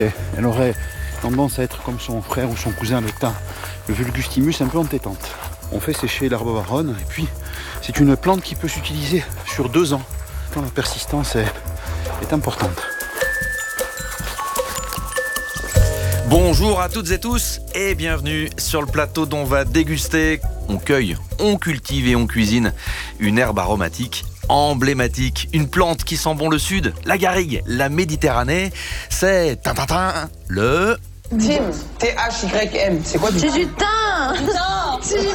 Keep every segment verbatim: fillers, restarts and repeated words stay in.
Elle aurait tendance à être comme son frère ou son cousin le thym, le vulgustimus un peu entêtante. On fait sécher l'herbe baronne et puis c'est une plante qui peut s'utiliser sur deux ans quand la persistance est, est importante. Bonjour à toutes et tous et bienvenue sur le plateau dont on va déguster. On cueille, on cultive et on cuisine une herbe aromatique emblématique, une plante qui sent bon le sud, la garrigue, la Méditerranée. C'est tintintin, le... Tim, T H Y M, c'est quoi du C'est du thym. Non.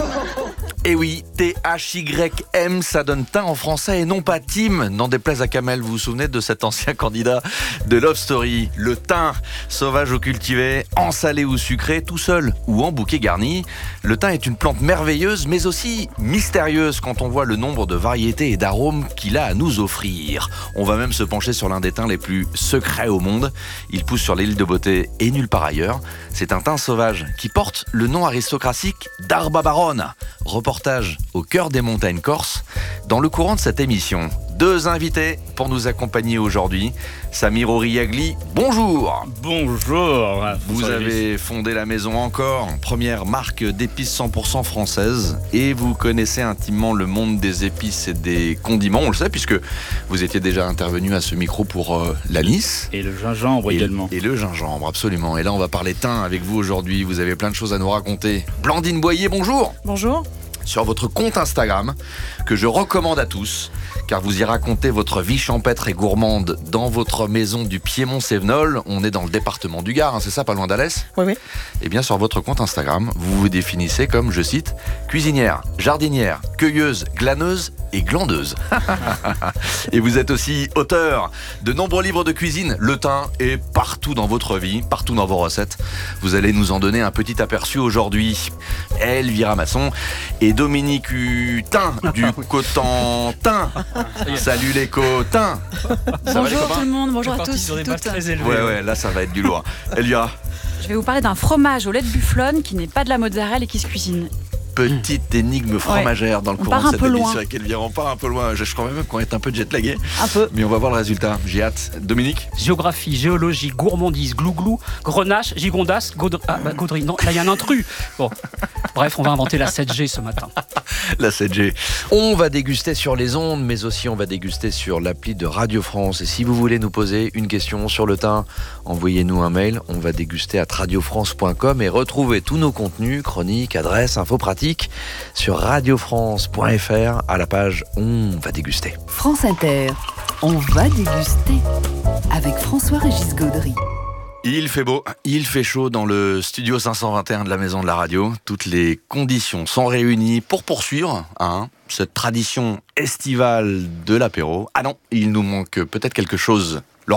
Eh oui, T H Y M, ça donne thym en français et non pas Tim. N'en déplaise à Kamel, vous vous souvenez de cet ancien candidat de Love Story. Le thym, sauvage ou cultivé, en salé ou sucré, tout seul ou en bouquet garni. Le thym est une plante merveilleuse mais aussi mystérieuse quand on voit le nombre de variétés et d'arômes qu'il a à nous offrir. On va même se pencher sur l'un des thym les plus secrets au monde. Il pousse sur l'île de Beauté et nulle part ailleurs. C'est un thym sauvage qui porte le nom aristocratique d'Arba Baronne. Reportage au cœur des montagnes corses. Dans le courant de cette émission, deux invités pour nous accompagner aujourd'hui. Samir Oriagli, bonjour. Bonjour. Vous avez fondé la maison Encore, première marque d'épices cent pour cent française, et vous connaissez intimement le monde des épices et des condiments, on le sait, puisque vous étiez déjà intervenu à ce micro pour euh, l'anis. Et le gingembre et, également. Et le gingembre, absolument. Et là, on va parler thym avec vous aujourd'hui. Vous avez plein de choses à nous raconter. Blandine Boyer, bonjour. Bonjour. Sur votre compte Instagram, que je recommande à tous, car vous y racontez votre vie champêtre et gourmande dans votre maison du Piémont-Sévenol. On est dans le département du Gard, hein, c'est ça, pas loin d'Alès ? Oui, oui. Eh bien, sur votre compte Instagram, vous vous définissez comme, je cite, cuisinière, jardinière, cueilleuse, glaneuse et glandeuse. Et vous êtes aussi auteur de nombreux livres de cuisine. Le thym est partout dans votre vie, partout dans vos recettes. Vous allez nous en donner un petit aperçu aujourd'hui. Elvira Masson et Dominique Hutin du Cotentin. Salut les Cotins. Bonjour tout le monde, bonjour à tous. Sur des toutes. bases très élevées. Ouais, ouais, là ça va être du lourd. Elvira. Je vais vous parler d'un fromage au lait de bufflone qui n'est pas de la mozzarella et qui se cuisine. Petite énigme fromagère dans le On courant part de un cette peu émission loin. avec Elvira. On part un peu loin. Je, je crois même qu'on est un peu jet-lagué. Un peu. Mais on va voir le résultat. J'ai hâte. Dominique. Géographie, géologie, gourmandise, glouglou, grenache, gigondas, gaudry. Ah, bah, gaudry. Non, là il y a un intrus. Bon. Bref, on va inventer la sept G ce matin. La sept G. On va déguster sur les ondes, mais aussi on va déguster sur l'appli de Radio France. Et si vous voulez nous poser une question sur le thym, envoyez-nous un mail. On va déguster à radio france point com et retrouver tous nos contenus, chroniques, adresses, infos pratiques sur radio france point f r à la page On va déguster. France Inter, on va déguster avec François-Régis Gaudry. Il fait beau, il fait chaud dans le studio cinq cent vingt et un de la Maison de la Radio. Toutes les conditions sont réunies pour poursuivre hein, cette tradition estivale de l'apéro. Ah non, il nous manque peut-être quelque chose. Laurane ?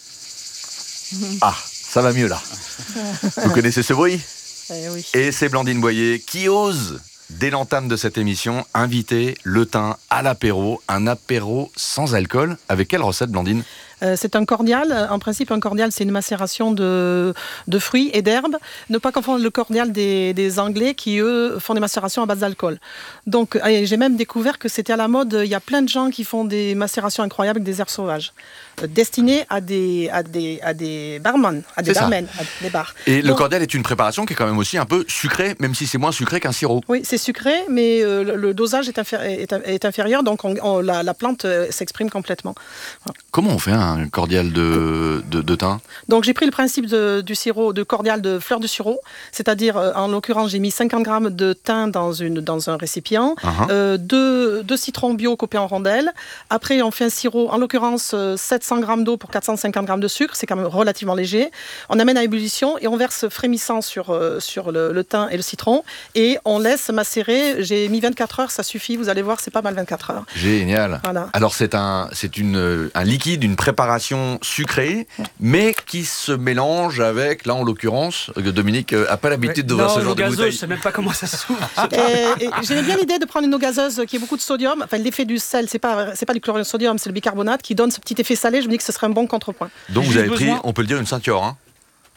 Ah, ça va mieux là. Vous connaissez ce bruit ? Eh oui. Et c'est Blandine Boyer qui ose, dès l'entame de cette émission, inviter le thym à l'apéro, un apéro sans alcool. Avec quelle recette, Blandine ? Euh, c'est un cordial. En principe, un cordial, c'est une macération de, de fruits et d'herbes. Ne pas confondre le cordial des, des Anglais qui, eux, font des macérations à base d'alcool. Donc, et j'ai même découvert que c'était à la mode. Il y a plein de gens qui font des macérations incroyables avec des herbes sauvages, euh, destinées à des, à des, à des barman, à des C'est ça. barmen, à des bars. Et le Donc, cordial est une préparation qui est quand même aussi un peu sucrée, même si c'est moins sucré qu'un sirop. oui, c'est sucré, mais euh, le, le dosage est, inféri- est, est inférieur, donc on, on- la, la plante euh, s'exprime complètement. Comment on fait un cordial de, de, de thym ? Donc j'ai pris le principe de, du sirop, de cordial de fleur de sureau, c'est-à-dire euh, en l'occurrence j'ai mis cinquante grammes de thym dans, une, dans un récipient, Uh-huh. euh, deux, deux citrons bio coupés en rondelles. Après on fait un sirop, en l'occurrence euh, sept cents grammes d'eau pour quatre cent cinquante grammes de sucre, c'est quand même relativement léger. On amène à ébullition et on verse frémissant sur, euh, sur le, le thym et le citron et on laisse macérer. J'ai mis vingt-quatre heures, ça suffit, vous allez voir, c'est pas mal vingt-quatre heures. Génial. Voilà. Alors c'est un, c'est une, un liquide, une préparation sucrée, mais qui se mélange avec, là en l'occurrence, Dominique n'a pas l'habitude d'ouvrir ce non, genre l'eau de gazeuse, bouteille. je sais même pas comment ça s'ouvre. Et, et j'aimais bien l'idée de prendre une eau gazeuse qui a beaucoup de sodium. Enfin, l'effet du sel, c'est pas, c'est pas du chlorure de sodium, c'est le bicarbonate qui donne ce petit effet salé. Je me dis que ce serait un bon contrepoint. Donc vous Juste avez pris, besoin- on peut le dire, une ceinture, hein Dominique ?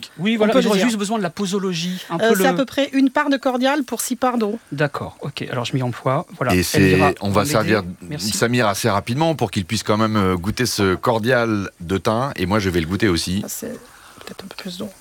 Oui, voilà, peut le j'aurais dire. juste besoin de la posologie. Un Euh, peu c'est le... à peu près une part de cordial pour six parts d'eau. D'accord, ok. Alors je m'y emploie. Voilà. Et c'est, Elvira, on va m'aider. servir Merci. Samir assez rapidement pour qu'il puisse quand même euh, goûter ce cordial de thym. Et moi, je vais le goûter aussi. C'est peut-être un peu plus d'eau.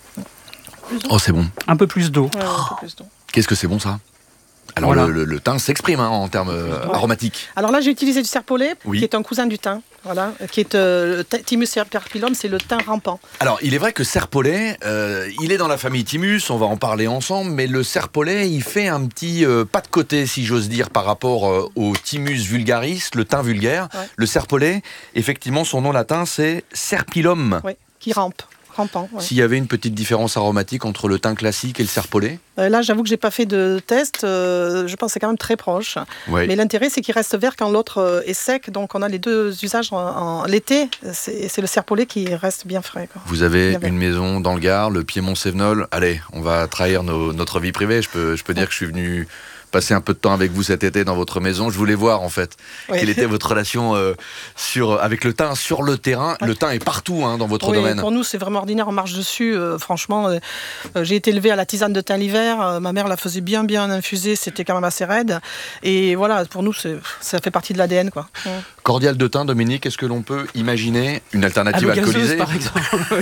Oh, c'est bon. Un peu plus d'eau. Ouais, ouais, un peu plus d'eau. Qu'est-ce que c'est bon ça? Alors Voilà. le, le, le thym s'exprime hein, en termes euh, aromatiques. Alors là, j'ai utilisé du serpolet, Oui. qui est un cousin du thym. Voilà, qui est euh, le th- Thymus serpilum, c'est le thym rampant. Alors il est vrai que serpolet, euh, il est dans la famille Thymus, on va en parler ensemble, mais le serpolet, il fait un petit euh, pas de côté, si j'ose dire, par rapport euh, au Thymus vulgaris, le thym vulgaire. Ouais. Le serpolet, effectivement, son nom latin, c'est serpilum. Oui, qui rampe. Rampant, ouais. S'il y avait une petite différence aromatique entre le thym classique et le serpolet? Euh, là, j'avoue que j'ai pas fait de test. euh, je pense que c'est quand même très proche. Oui. Mais l'intérêt, c'est qu'il reste vert quand l'autre euh, est sec. Donc, on a les deux usages en, en- l'été. C'est, c'est le serpolet qui reste bien frais, quoi. Vous avez Bien vert. une maison dans le Gard, le Piémont-Sévenol. Allez, on va trahir nos- notre vie privée. Je peux, je peux dire que je suis venu passer un peu de temps avec vous cet été dans votre maison. Je voulais voir en fait Oui. quelle était votre relation euh, sur, avec le thym sur le terrain. Oui. Le thym est partout hein, dans votre Oui, domaine. pour nous, c'est vraiment ordinaire. On marche dessus. euh, franchement, euh, euh, j'ai été élevée à la tisane de thym l'hiver. euh, ma mère la faisait bien, bien infuser. C'était quand même assez raide. Et voilà, pour nous, c'est, ça fait partie de l'A D N, quoi. Ouais. Cordial de thym, Dominique, est-ce que l'on peut imaginer une À alternative l'eau gazeuse, alcoolisée? par exemple.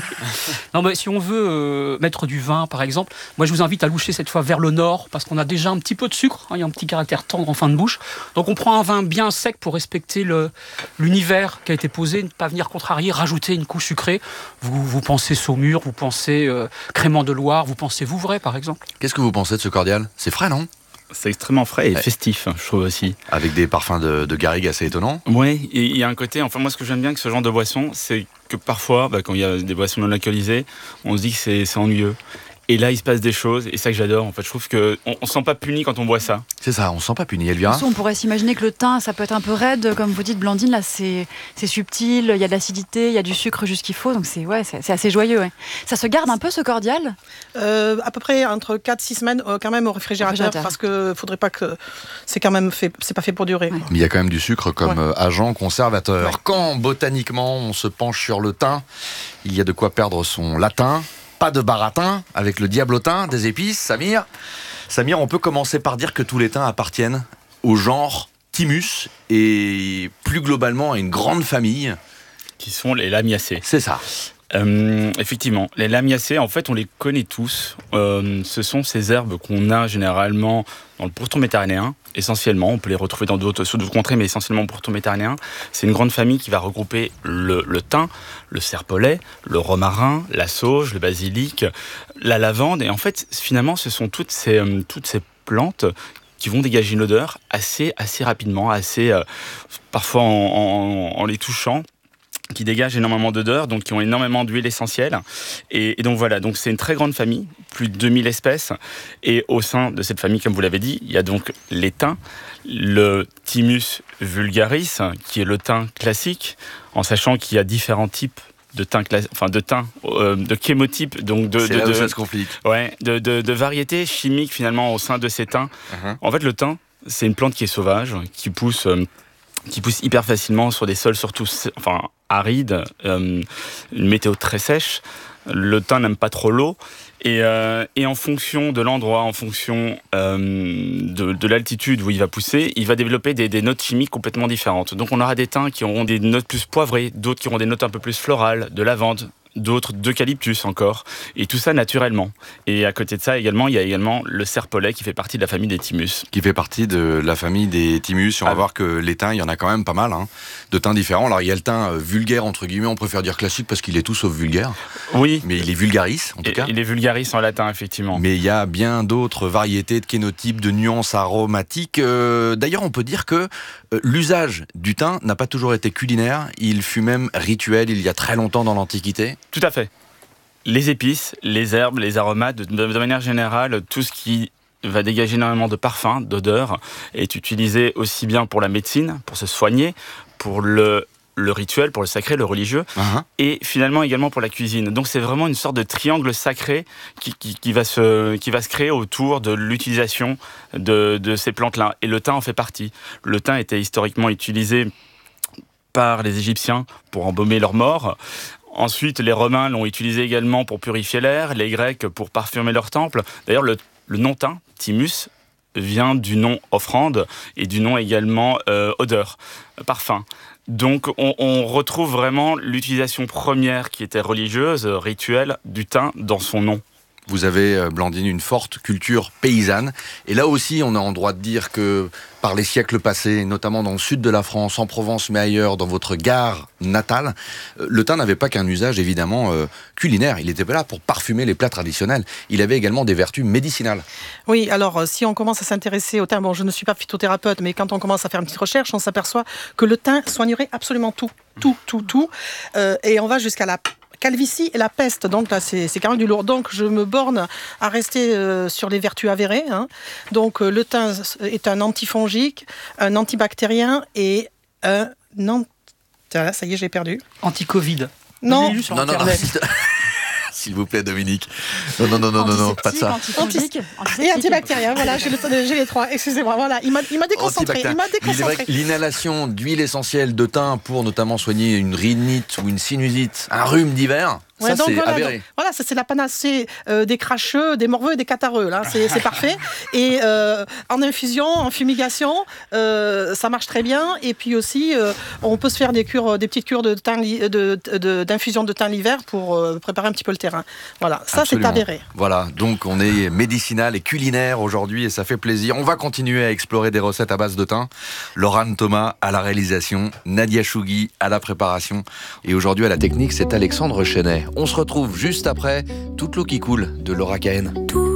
Non, mais si on veut euh, mettre du vin, par exemple, moi je vous invite à loucher cette fois vers le nord, parce qu'on a déjà un petit peu de sucre, hein, il y a un petit caractère tendre en fin de bouche. Donc on prend un vin bien sec pour respecter le, l'univers qui a été posé, ne pas venir contrarier, rajouter une couche sucrée. Vous, vous pensez Saumur, vous pensez euh, Crémant de Loire, vous pensez Vouvray, par exemple. Qu'est-ce que vous pensez de ce cordial? C'est frais, non? C'est extrêmement frais et Ouais. festif, je trouve aussi. Avec des parfums de, de garrigue assez étonnants. Oui, et il y a un côté, enfin moi ce que j'aime bien avec ce genre de boisson, c'est que parfois, bah, quand il y a des boissons non alcoolisées, on se dit que c'est, c'est ennuyeux. Et là, il se passe des choses, et c'est ça que j'adore. En fait, je trouve qu'on on ne se sent pas puni quand on boit ça. C'est ça, on se sent pas puni, De Elvira. toute façon, on pourrait s'imaginer que le thym, ça peut être un peu raide, comme vous dites, Blandine, là, c'est, c'est subtil, il y a de l'acidité, il y a du sucre juste qu'il faut, donc c'est, ouais, c'est, c'est assez joyeux. Ouais. Ça se garde un peu, ce cordial? Euh, à peu près entre quatre six semaines, euh, quand même au réfrigérateur, Réfrigérateur. parce que faudrait pas que. C'est quand même fait. C'est pas fait pour durer. Ouais. quoi. Mais il y a quand même du sucre comme Ouais. euh, agent conservateur. Ouais. Quand, botaniquement, on se penche sur le thym, il y a de quoi perdre son latin. Pas de baratin avec le diablotin des épices, Samir. Samir, on peut commencer par dire que tous les thym appartiennent au genre Thymus et plus globalement à une grande famille. Qui sont les lamiacées. C'est ça. Euh, effectivement, les lamiacées, en fait, on les connaît tous. Euh, ce sont ces herbes qu'on a généralement dans le pourtour méditerranéen, essentiellement. On peut les retrouver dans d'autres, sur d'autres contrées, mais essentiellement au pourtour méditerranéen. C'est une grande famille qui va regrouper le, le thym, le serpolet, le romarin, la sauge, le basilic, la lavande. Et en fait, finalement, ce sont toutes ces, euh, toutes ces plantes qui vont dégager une odeur assez, assez rapidement, assez, euh, parfois en, en, en les touchant, qui dégagent énormément d'odeurs, donc qui ont énormément d'huile essentielle. Et, et donc voilà, donc c'est une très grande famille, plus de deux mille espèces. Et au sein de cette famille, comme vous l'avez dit, il y a donc les thym, le Thymus vulgaris, qui est le thym classique, en sachant qu'il y a différents types de thym, cla- enfin de thym, euh, de chémotypes, donc de, C'est de, là où de- ça se complique. ouais, de, de, de variétés chimiques finalement au sein de ces thym. Uh-huh. En fait, le thym, c'est une plante qui est sauvage, qui pousse, euh, qui pousse hyper facilement sur des sols surtout, enfin arides, euh, une météo très sèche. Le thym n'aime pas trop l'eau. Et, euh, et en fonction de l'endroit, en fonction euh, de, de l'altitude où il va pousser, il va développer des, des notes chimiques complètement différentes. Donc on aura des thym qui auront des notes plus poivrées, d'autres qui auront des notes un peu plus florales, de lavande, d'autres d'eucalyptus encore, et tout ça naturellement. Et à côté de ça également, il y a également le serpolet qui fait partie de la famille des Thymus. Qui fait partie de la famille des Thymus. Et on va Ah. voir que les thym, il y en a quand même pas mal, hein, de thym différents. Alors il y a le thym euh, vulgaire, entre guillemets, on préfère dire classique parce qu'il est tout sauf vulgaire. Oui, Mais il est vulgaris, en tout et- cas. il est vulgaris en latin, effectivement. Mais il y a bien d'autres variétés de kénotypes, de nuances aromatiques. Euh, D'ailleurs, on peut dire que euh, l'usage du thym n'a pas toujours été culinaire. Il fut même rituel il y a très longtemps dans l'Antiquité. Tout à fait. Les épices, les herbes, les aromates, de, de manière générale, tout ce qui va dégager énormément de parfums, d'odeurs, est utilisé aussi bien pour la médecine, pour se soigner, pour le, le rituel, pour le sacré, le religieux, Uh-huh. et finalement également pour la cuisine. Donc c'est vraiment une sorte de triangle sacré qui, qui, qui, va, se, qui va se créer autour de l'utilisation de, de ces plantes-là. Et le thym en fait partie. Le thym était historiquement utilisé par les Égyptiens pour embaumer leurs morts. Ensuite, les Romains l'ont utilisé également pour purifier l'air, les Grecs pour parfumer leurs temples. D'ailleurs, le, le nom thym, Thymus, vient du nom offrande et du nom également euh, odeur, parfum. Donc on, on retrouve vraiment l'utilisation première qui était religieuse, rituelle, du thym dans son nom. Vous avez, Blandine, une forte culture paysanne. Et là aussi, on a en droit de dire que par les siècles passés, notamment dans le sud de la France, en Provence, mais ailleurs, dans votre Gard natale, le thym n'avait pas qu'un usage, évidemment, euh, culinaire. Il était pas là pour parfumer les plats traditionnels. Il avait également des vertus médicinales. Oui, alors si on commence à s'intéresser au thym, bon, je ne suis pas phytothérapeute, mais quand on commence à faire une petite recherche, on s'aperçoit que le thym soignerait absolument tout. Tout, tout, tout. Euh, et on va jusqu'à la calvitie et la peste, donc là c'est, c'est quand même du lourd. Donc je me borne à rester euh, sur les vertus avérées. Hein. Donc euh, le thym est un antifongique, un antibactérien et un ant... Ah, ça y est, j'ai perdu. Anti-Covid. Non, lu sur non, non, non, Internet. S'il vous plaît, Dominique. Non, non, non, non, non, non, pas de ça. Antiseptique, et antibactérien, voilà, j'ai, le, j'ai les trois, excusez-moi, voilà, il m'a, il m'a déconcentré, il m'a Mais il est vrai déconcentré. que l'inhalation d'huile essentielle de thym pour notamment soigner une rhinite ou une sinusite, un rhume d'hiver, Ouais, ça donc c'est voilà, avéré. donc, voilà, ça c'est la panacée euh, des cracheux, des morveux et des catarrheux, là, c'est, c'est parfait. Et euh, en infusion, en fumigation, euh, ça marche très bien. Et puis aussi, euh, on peut se faire des cures, des petites cures de thym, de, de, de, d'infusion de thym l'hiver pour euh, préparer un petit peu le terrain. Voilà, ça Absolument. c'est avéré. Voilà, donc on est médicinal et culinaire aujourd'hui et ça fait plaisir. On va continuer à explorer des recettes à base de thym. Laurane Thomas à la réalisation, Nadia Chougui à la préparation et aujourd'hui à la technique, c'est Alexandre Chenet. On se retrouve juste après Toute l'eau qui coule de Laura Cahen. Tout